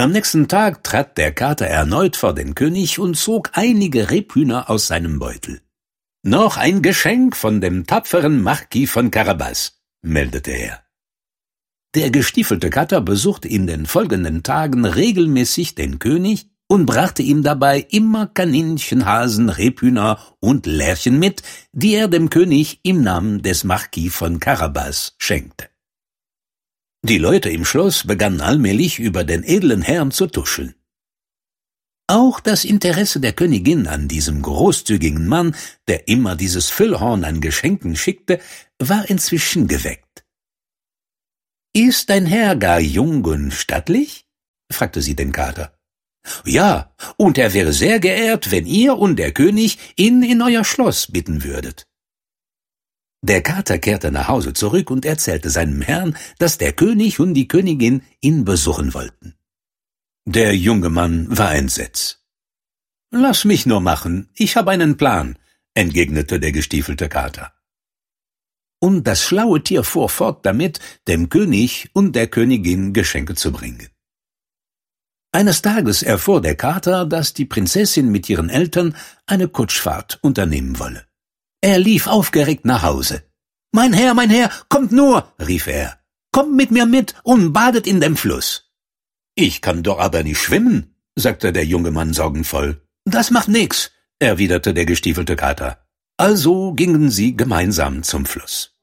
Am nächsten Tag trat der Kater erneut vor den König und zog einige Rebhühner aus seinem Beutel. »Noch ein Geschenk von dem tapferen Marquis von Carabas«, meldete er. Der gestiefelte Kater besuchte in den folgenden Tagen regelmäßig den König und brachte ihm dabei immer Kaninchen, Hasen, Rebhühner und Lerchen mit, die er dem König im Namen des Marquis von Carabas schenkte. Die Leute im Schloss begannen allmählich über den edlen Herrn zu tuscheln. Auch das Interesse der Königin an diesem großzügigen Mann, der immer dieses Füllhorn an Geschenken schickte, war inzwischen geweckt. »Ist dein Herr gar jung und stattlich?« fragte sie den Kater. »Ja, und er wäre sehr geehrt, wenn ihr und der König ihn in euer Schloss bitten würdet.« Der Kater kehrte nach Hause zurück und erzählte seinem Herrn, dass der König und die Königin ihn besuchen wollten. Der junge Mann war entsetzt. »Lass mich nur machen, ich habe einen Plan«, entgegnete der gestiefelte Kater. Und das schlaue Tier fuhr fort damit, dem König und der Königin Geschenke zu bringen. Eines Tages erfuhr der Kater, dass die Prinzessin mit ihren Eltern eine Kutschfahrt unternehmen wolle. Er lief aufgeregt nach Hause. Mein Herr, kommt nur«, rief er, »kommt mit mir mit und badet in dem Fluss.« »Ich kann doch aber nicht schwimmen«, sagte der junge Mann sorgenvoll. »Das macht nix«, erwiderte der gestiefelte Kater. Also gingen sie gemeinsam zum Fluss.